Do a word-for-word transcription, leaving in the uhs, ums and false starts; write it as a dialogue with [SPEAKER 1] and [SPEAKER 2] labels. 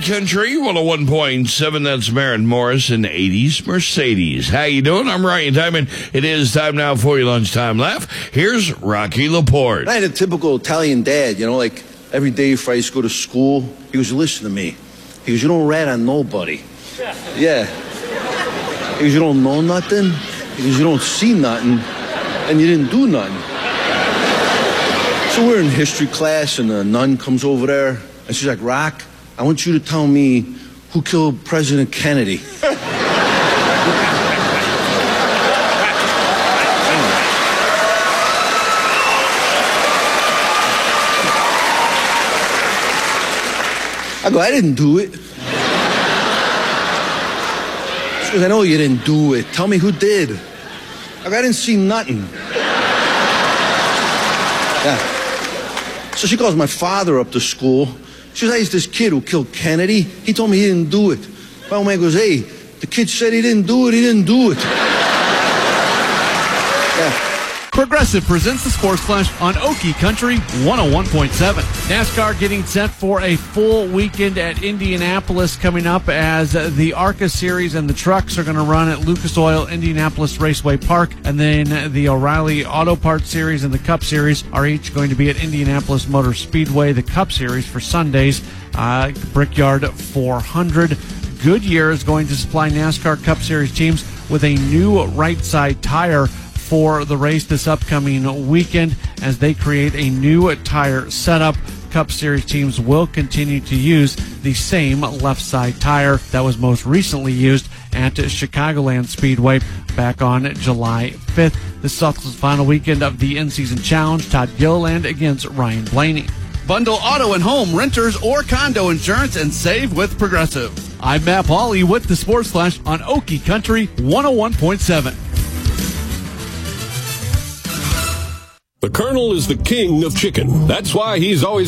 [SPEAKER 1] Country one oh one point seven. That's Maren Morris in eighties Mercedes. How you doing? I'm Ryan Diamond. It is time now for your lunchtime laugh. Here's Rocky Laporte.
[SPEAKER 2] I had a typical Italian dad, you know, like every day before I used to go to school, he goes, listen to me. He goes, you don't rat on nobody. Yeah. He goes, you don't know nothing. He goes, you don't see nothing, and you didn't do nothing. So we're in history class, and the nun comes over there, and she's like, Rock, I want you to tell me who killed President Kennedy. I go, I didn't do it. She goes, I know you didn't do it. Tell me who did. I go, I didn't see nothing. Yeah. So she calls my father up to school. She goes, hey, it's this kid who killed Kennedy. He told me he didn't do it. My old man goes, hey, the kid said he didn't do it. He didn't do it. Yeah.
[SPEAKER 3] Progressive presents the Sports Flash on Okie Country one oh one point seven. NASCAR getting set for a full weekend at Indianapolis coming up as the ARCA Series and the trucks are going to run at Lucas Oil Indianapolis Raceway Park, and then the O'Reilly Auto Parts Series and the Cup Series are each going to be at Indianapolis Motor Speedway. The Cup Series for Sundays, uh, Brickyard four hundred. Goodyear is going to supply NASCAR Cup Series teams with a new right side tire for the race this upcoming weekend as they create a new tire setup. Cup Series teams will continue to use the same left side tire that was most recently used at Chicagoland Speedway back on July fifth. This is also the final weekend of the in-season challenge. Todd Gilliland against Ryan Blaney. Bundle auto and home, renters, or condo insurance and save with Progressive. I'm Matt Pauley with the Sports Flash on Okie Country one oh one point seven.
[SPEAKER 4] The Colonel is the king of chicken. That's why he's always